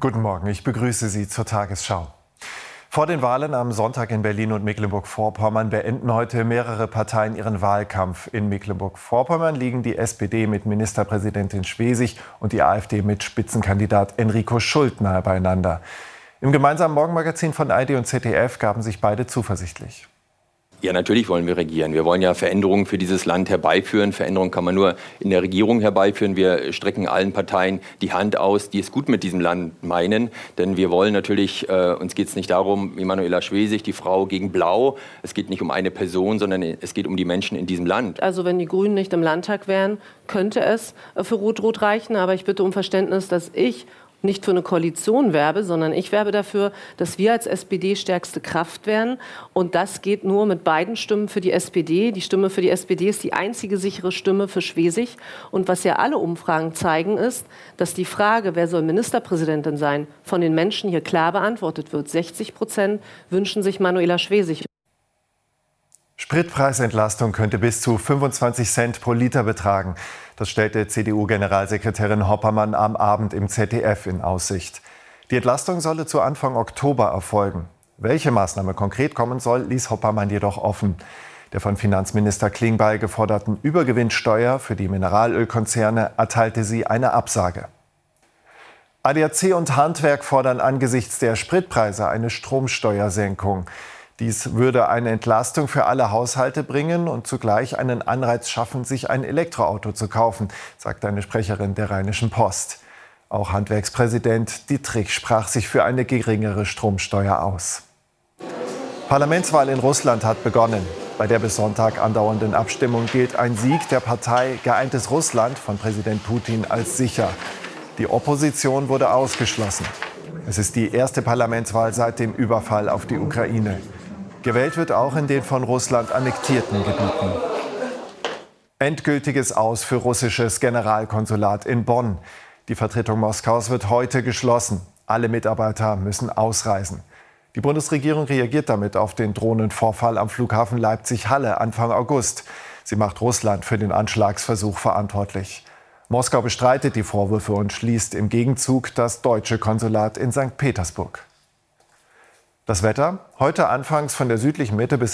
Guten Morgen, ich begrüße Sie zur Tagesschau. Vor den Wahlen am Sonntag in Berlin und Mecklenburg-Vorpommern beenden heute mehrere Parteien ihren Wahlkampf. In Mecklenburg-Vorpommern liegen die SPD mit Ministerpräsidentin Schwesig und die AfD mit Spitzenkandidat Enrico Schult nahe beieinander. Im gemeinsamen Morgenmagazin von ARD und ZDF gaben sich beide zuversichtlich. Ja, natürlich wollen wir regieren. Wir wollen ja Veränderungen für dieses Land herbeiführen. Veränderungen kann man nur in der Regierung herbeiführen. Wir strecken allen Parteien die Hand aus, die es gut mit diesem Land meinen. Denn wir wollen natürlich, uns geht es nicht darum, wie Manuela Schwesig, die Frau gegen Blau. Es geht nicht um eine Person, sondern es geht um die Menschen in diesem Land. Also wenn die Grünen nicht im Landtag wären, könnte es für Rot-Rot reichen. Aber ich bitte um Verständnis, dass ich nicht für eine Koalition werbe, sondern ich werbe dafür, dass wir als SPD stärkste Kraft werden. Und das geht nur mit beiden Stimmen für die SPD. Die Stimme für die SPD ist die einzige sichere Stimme für Schwesig. Und was ja alle Umfragen zeigen, ist, dass die Frage, wer soll Ministerpräsidentin sein, von den Menschen hier klar beantwortet wird. 60% wünschen sich Manuela Schwesig. Spritpreisentlastung könnte bis zu 25 Cent pro Liter betragen. Das stellte CDU-Generalsekretärin Hoppermann am Abend im ZDF in Aussicht. Die Entlastung solle zu Anfang Oktober erfolgen. Welche Maßnahme konkret kommen soll, ließ Hoppermann jedoch offen. Der von Finanzminister Klingbeil geforderten Übergewinnsteuer für die Mineralölkonzerne erteilte sie eine Absage. ADAC und Handwerk fordern angesichts der Spritpreise eine Stromsteuersenkung. Dies würde eine Entlastung für alle Haushalte bringen und zugleich einen Anreiz schaffen, sich ein Elektroauto zu kaufen, sagt eine Sprecherin der Rheinischen Post. Auch Handwerkspräsident Dietrich sprach sich für eine geringere Stromsteuer aus. Parlamentswahl in Russland hat begonnen. Bei der bis Sonntag andauernden Abstimmung gilt ein Sieg der Partei Geeintes Russland von Präsident Putin als sicher. Die Opposition wurde ausgeschlossen. Es ist die erste Parlamentswahl seit dem Überfall auf die Ukraine. Gewählt wird auch in den von Russland annektierten Gebieten. Endgültiges Aus für russisches Generalkonsulat in Bonn. Die Vertretung Moskaus wird heute geschlossen. Alle Mitarbeiter müssen ausreisen. Die Bundesregierung reagiert damit auf den drohenden Vorfall am Flughafen Leipzig-Halle Anfang August. Sie macht Russland für den Anschlagsversuch verantwortlich. Moskau bestreitet die Vorwürfe und schließt im Gegenzug das deutsche Konsulat in St. Petersburg. Das Wetter: Heute anfangs von der südlichen Mitte bis